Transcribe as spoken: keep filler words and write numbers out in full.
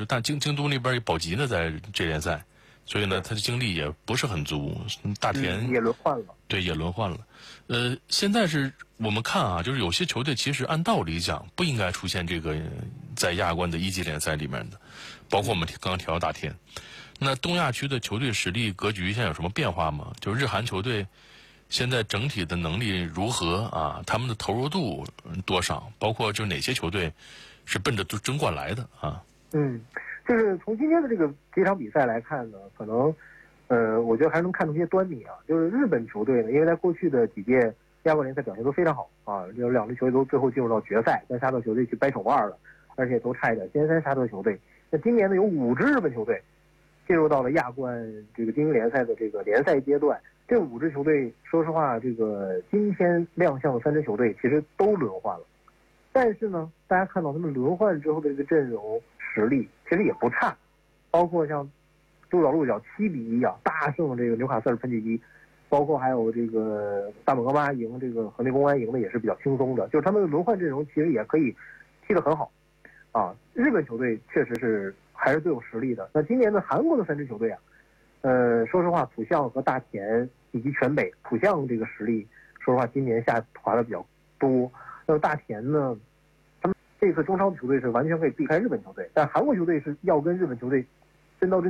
就但京京都那边有保级呢，在这联赛，所以呢，他的精力也不是很足。大田、 嗯、也轮换了， 对，也轮换了。呃，现在是我们看啊，就是有些球队其实按道理讲不应该出现这个在亚冠的一级联赛里面的，包括我们刚刚提到大田。那东亚区的球队实力格局现在有什么变化吗？就日韩球队现在整体的能力如何啊？他们的投入度多少？包括就哪些球队是奔着争冠来的啊？ 嗯，就是从今天的这个几场比赛来看呢，可能呃，我觉得还能看出一些端倪啊。就是日本球队呢，因为在过去的几届亚冠联赛表现都非常好啊，有两支球队都最后进入到决赛，跟沙特球队去掰手腕了，而且都差一点尖三沙特球队。那今年呢，有五支日本球队进入到了亚冠这个精英联赛的这个联赛阶段。这五支球队，说实话，这个今天亮相的三支球队其实都轮换了，但是呢，大家看到他们轮换之后的这个阵容实力其实也不差，包括像鹿角鹿角七比一啊大胜这个纽卡斯尔喷气机，包括还有这个大本戈巴赢这个河内公安赢的也是比较轻松的，就是他们的轮换阵容其实也可以踢得很好啊。日本球队确实是还是最有实力的。那今年的韩国的三支球队啊，呃，说实话，浦项和大田以及全北，浦项这个实力，说实话今年下滑的比较多。那么大田呢，他们这次中超的球队是完全可以避开日本球队，但韩国球队是要跟日本球队真刀真